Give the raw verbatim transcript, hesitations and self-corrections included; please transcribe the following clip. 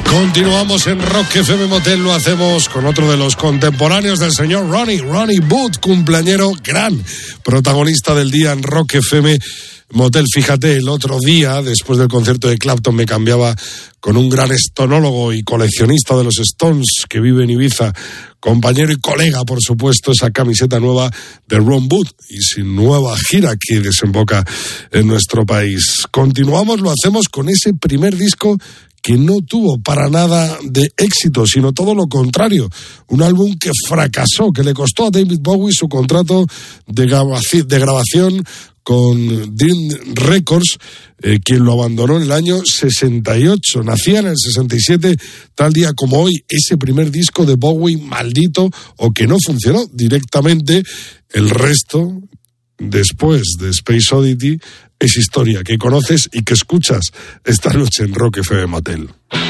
Continuamos en Rock F M Motel, lo hacemos con otro de los contemporáneos del señor Ronnie, Ronnie Wood, cumpleañero, gran protagonista del día en Rock F M Motel. Fíjate, el otro día, después del concierto de Clapton, me cambiaba con un gran estonólogo y coleccionista de los Stones que vive en Ibiza, compañero y colega, por supuesto, esa camiseta nueva de Ron Wood y sin nueva gira que desemboca en nuestro país. Continuamos, lo hacemos con ese primer disco que no tuvo para nada de éxito, sino todo lo contrario. Un álbum que fracasó, que le costó a David Bowie su contrato de grabación, de grabación con Dream Records, eh, quien lo abandonó en el año sesenta y ocho. Nacía en el sesenta y siete, tal día como hoy, ese primer disco de Bowie maldito o que no funcionó directamente. El resto, después de Space Oddity, es historia que conoces y que escuchas esta noche en Rock F M Motel.